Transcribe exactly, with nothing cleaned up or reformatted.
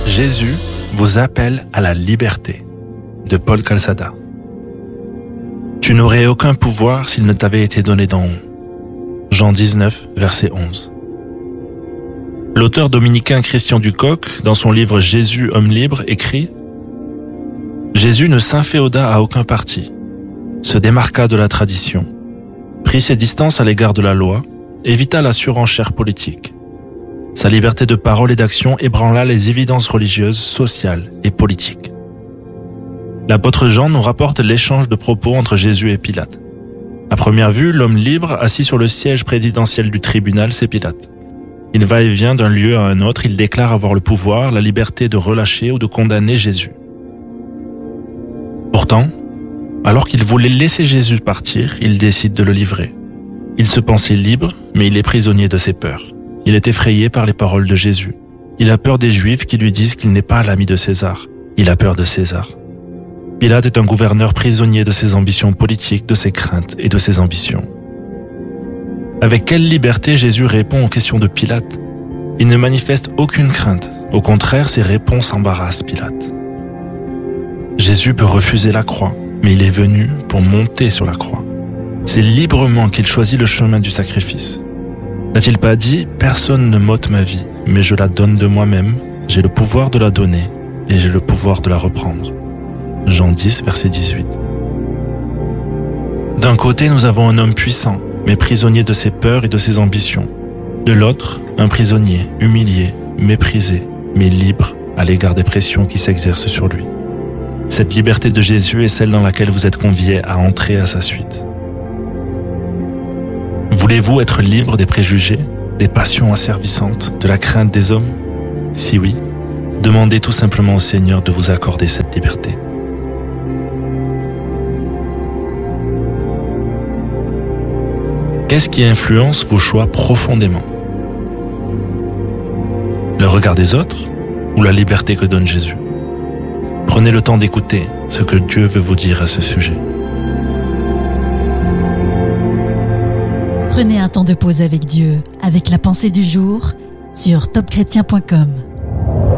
Jésus vous appelle à la liberté, de Paul Calzada. Tu n'aurais aucun pouvoir s'il ne t'avait été donné d'en haut. Jean dix-neuf, verset onze. L'auteur dominicain Christian Ducoq, dans son livre Jésus, homme libre, écrit « Jésus ne s'inféoda à aucun parti, se démarqua de la tradition, prit ses distances à l'égard de la loi, évita la surenchère politique. Sa liberté de parole et d'action ébranla les évidences religieuses, sociales et politiques. » L'apôtre Jean nous rapporte l'échange de propos entre Jésus et Pilate. À première vue, l'homme libre, assis sur le siège présidentiel du tribunal, c'est Pilate. Il va et vient d'un lieu à un autre, il déclare avoir le pouvoir, la liberté de relâcher ou de condamner Jésus. Pourtant, alors qu'il voulait laisser Jésus partir, il décide de le livrer. Il se pensait libre, mais il est prisonnier de ses peurs. Il est effrayé par les paroles de Jésus. Il a peur des Juifs qui lui disent qu'il n'est pas l'ami de César. Il a peur de César. Pilate est un gouverneur prisonnier de ses ambitions politiques, de ses craintes et de ses ambitions. Avec quelle liberté Jésus répond aux questions de Pilate? Il ne manifeste aucune crainte. Au contraire, ses réponses embarrassent Pilate. Jésus peut refuser la croix, mais il est venu pour monter sur la croix. C'est librement qu'il choisit le chemin du sacrifice. N'a-t-il pas dit « Personne ne m'ôte ma vie, mais je la donne de moi-même, j'ai le pouvoir de la donner et j'ai le pouvoir de la reprendre » Jean dix, verset dix-huit. D'un côté, nous avons un homme puissant, mais prisonnier de ses peurs et de ses ambitions. De l'autre, un prisonnier, humilié, méprisé, mais libre à l'égard des pressions qui s'exercent sur lui. Cette liberté de Jésus est celle dans laquelle vous êtes conviés à entrer à sa suite. Voulez-vous être libre des préjugés, des passions asservissantes, de la crainte des hommes? Si oui, demandez tout simplement au Seigneur de vous accorder cette liberté. Qu'est-ce qui influence vos choix profondément? Le regard des autres ou la liberté que donne Jésus? Prenez le temps d'écouter ce que Dieu veut vous dire à ce sujet. Prenez un temps de pause avec Dieu, avec la pensée du jour sur top chrétien point com.